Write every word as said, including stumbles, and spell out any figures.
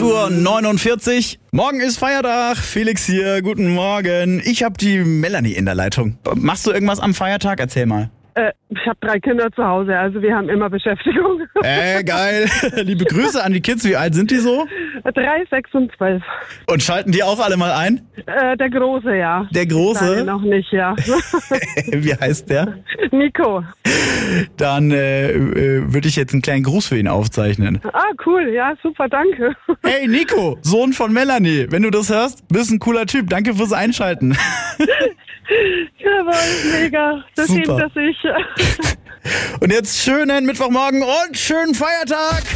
Uhr neunundvierzig. Morgen ist Feiertag. Felix hier, guten Morgen. Ich habe die Melanie in der Leitung. Machst du irgendwas am Feiertag? Erzähl mal. Äh, ich habe drei Kinder zu Hause, also wir haben immer Beschäftigung. Äh, geil. Liebe Grüße an die Kids. Wie alt sind die so? Drei, sechs und zwölf. Und schalten die auch alle mal ein? Äh, der Große, ja. Der Große? Nein, noch nicht, ja. Wie heißt der? Nico. Dann äh, äh, würde ich jetzt einen kleinen Gruß für ihn aufzeichnen. Ah, cool. Ja, super, danke. Hey Nico, Sohn von Melanie. Wenn du das hörst, bist ein cooler Typ. Danke fürs Einschalten. Jawohl, mega. Das Super. hinter sich. Und jetzt schönen Mittwochmorgen und schönen Feiertag.